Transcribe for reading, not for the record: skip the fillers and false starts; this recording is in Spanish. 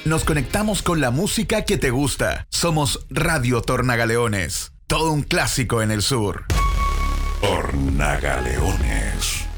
Nos conectamos con la música que te gusta. Somos Radio Tornagaleones. Todo un clásico en el sur. Tornagaleones.